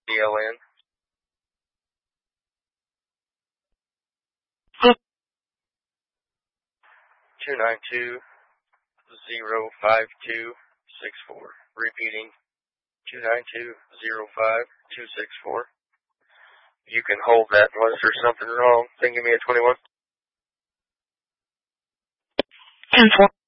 DLN. 292-052-64. Repeating, 292-052-64. You can hold that unless there's something wrong. Then give me a 21. 10-4.